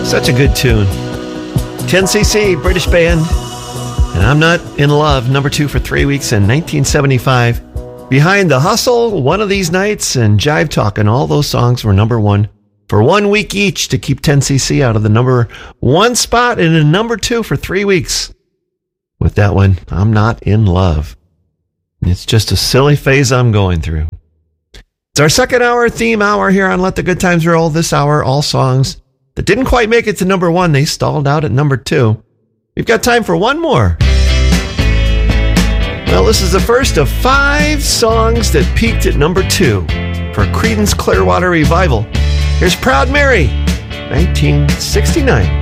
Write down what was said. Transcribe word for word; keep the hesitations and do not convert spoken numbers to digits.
Such a good tune. ten C C, British band. And I'm Not in Love, number two for three weeks in nineteen seventy-five. Behind the Hustle, One of These Nights, and Jive Talkin', all those songs were number one for one week each to keep ten C C out of the number one spot and in number two for three weeks. With that one, I'm Not in Love. It's just a silly phase I'm going through. It's our second hour theme hour here on Let the Good Times Roll. This hour, all songs that didn't quite make it to number one. They stalled out at number two. We've got time for one more. Well, this is the first of five songs that peaked at number two for Creedence Clearwater Revival. Here's Proud Mary, nineteen sixty-nine.